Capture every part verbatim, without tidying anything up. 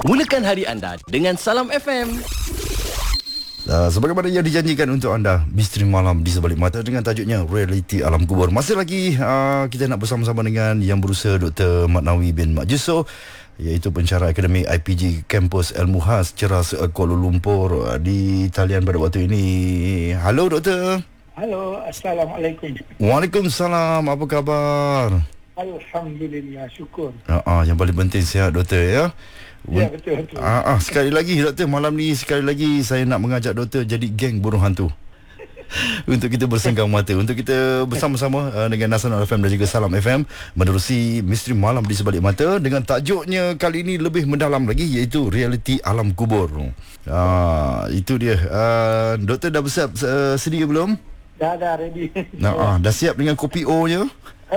Mulakan hari anda dengan Salam F M. Uh, sebagaimana yang dijanjikan untuk anda, Misteri Malam di Sebalik Mata dengan tajuknya Realiti Alam Kubur. Masih lagi uh, kita nak bersama-sama dengan Yang Berusaha Doktor Maknawi bin Mak Jusoh, iaitu pensyarah akademik I P G Kampus Al-Muhaz Ceras Kuala Lumpur uh, di talian pada waktu ini. Halo Doktor. Halo, Assalamualaikum. Waalaikumsalam. Apa khabar? Alhamdulillah, syukur. Uh, uh, yang paling penting sihat Doktor ya. Ya, betul betul. Ah, ah, sekali lagi Doktor, malam ni sekali lagi saya nak mengajak Doktor jadi geng burung hantu. Untuk kita bersenggang mata, untuk kita bersama-sama uh, dengan Nasional F M dan juga Salam F M menerusi Misteri Malam di Sebalik Mata dengan tajuknya kali ini lebih mendalam lagi, iaitu Realiti Alam Kubur. Ah, itu dia. Uh, Doktor dah bersiap uh, sedia belum? Dah dah ready. Nah, ah, dah siap dengan kopi O-nya?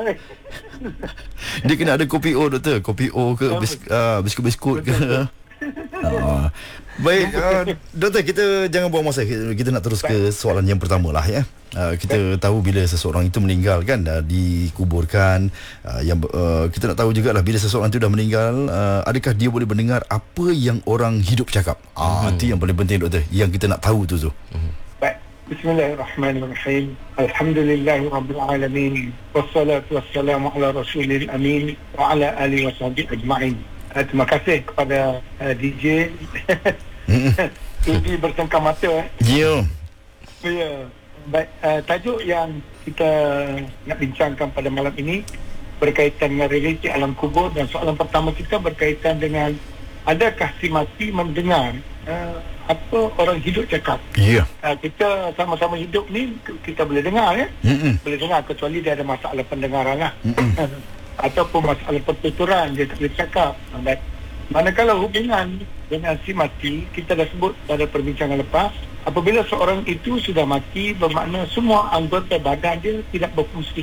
Dia kena ada kopi O Doktor. Kopi O ke bis, uh, biskut-biskut ke. uh, Baik uh, Doktor, kita jangan buang masa. Kita, kita nak terus ke soalan yang pertama lah ya. uh, Kita tahu bila seseorang itu meninggal kan, dah dikuburkan. uh, yang uh, Kita nak tahu jugalah bila seseorang itu dah meninggal, uh, adakah dia boleh mendengar apa yang orang hidup cakap? Ah, hmm. Itu yang paling penting Doktor, yang kita nak tahu tu tu. hmm. Bismillahirrahmanirrahim. Alhamdulillahirrabbilalamin. Wassalatu wassalamu ala rasulil amin wa ala alihi wa sahbihi ajma'in. Uh, terima kasih kepada uh, D J T V bersengkang mata. Ya. Ya. Baik, uh, tajuk yang kita nak bincangkan pada malam ini berkaitan dengan realiti alam kubur, dan soalan pertama kita berkaitan dengan adakah si mati mendengar uh, apa orang hidup cakap. Ya. Uh, kita sama-sama hidup ni kita boleh dengar ya. Mm-mm. Boleh dengar, kecuali dia ada masalah pendengaran lah. Ataupun masalah pertuturan, dia tak boleh cakap. Uh, manakala hubungan dengan si mati, kita dah sebut pada perbincangan lepas, apabila seorang itu sudah mati, bermakna semua anggota badan dia tidak berfungsi.